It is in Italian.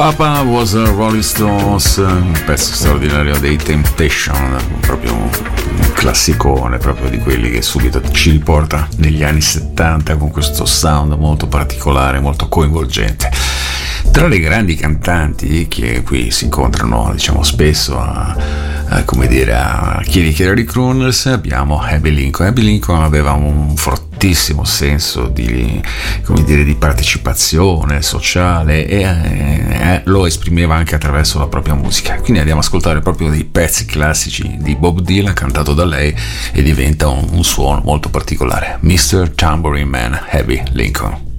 Papa Was a Rolling Stones, un pezzo straordinario dei Temptation, proprio un classicone, proprio di quelli che subito ci riporta negli anni 70 con questo sound molto particolare, molto coinvolgente. Tra le grandi cantanti che qui si incontrano, diciamo, spesso a chiacchierare di crooners, abbiamo Abby Lincoln. Abby Lincoln aveva un fortissimo senso di partecipazione sociale e lo esprimeva anche attraverso la propria musica. Quindi andiamo ad ascoltare proprio dei pezzi classici di Bob Dylan cantato da lei e diventa un suono molto particolare. Mr. Tambourine Man, Abby Lincoln.